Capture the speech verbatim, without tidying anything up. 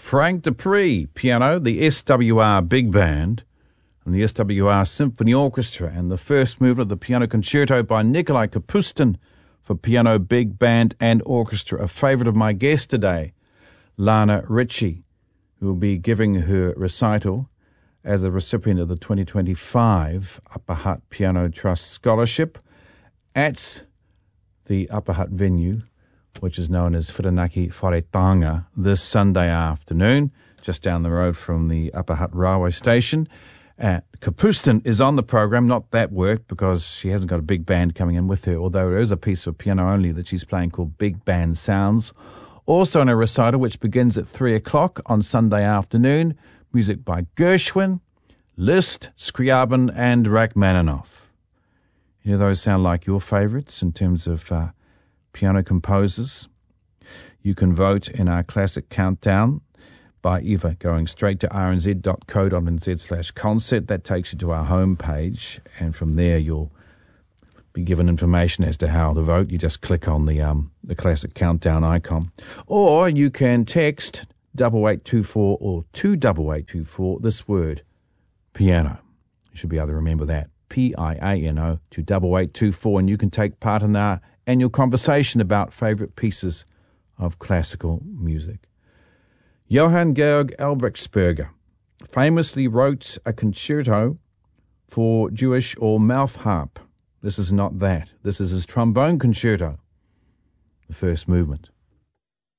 Frank Dupree, piano, the S W R Big Band, and the S W R Symphony Orchestra, and the first movement of the Piano Concerto by Nikolai Kapustin for piano, big band, and orchestra. A favourite of my guest today, Lana Ritchie, who will be giving her recital as a recipient of the twenty twenty-five Upper Hutt Piano Trust Scholarship at the Upper Hutt venue, which is known as Whirinaki Wharetanga, this Sunday afternoon, just down the road from the Upper Hutt railway station. Uh, Kapustin is on the program, not that work, because she hasn't got a big band coming in with her, although there is a piece for piano only that she's playing called Big Band Sounds. Also in a recital, which begins at three o'clock on Sunday afternoon, music by Gershwin, Liszt, Scriabin, and Rachmaninoff. Any of those sound like your favourites in terms of uh, piano composers? You can vote in our classic countdown by either going straight to r n z dot co dot n z slash concert. That takes you to our homepage, and from there you'll be given information as to how to vote. You just click on the um the classic countdown icon. Or you can text double eight two four or two double eight two four this word, piano. You should be able to remember that. P I A N O to double eight two four, and you can take part in our annual conversation about favourite pieces of classical music. Johann Georg Albrechtsberger famously wrote a concerto for Jewish or mouth harp. This is not that. This is his trombone concerto, the first movement.